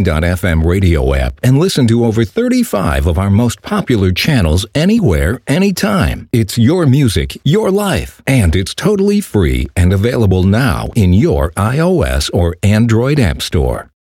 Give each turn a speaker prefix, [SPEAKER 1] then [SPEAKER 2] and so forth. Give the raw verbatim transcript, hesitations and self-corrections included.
[SPEAKER 1] dot f m radio app and listen to over thirty-five of our most popular channels anywhere, anytime. It's your music, your life, and it's totally free and available now in your iOS or Android app store.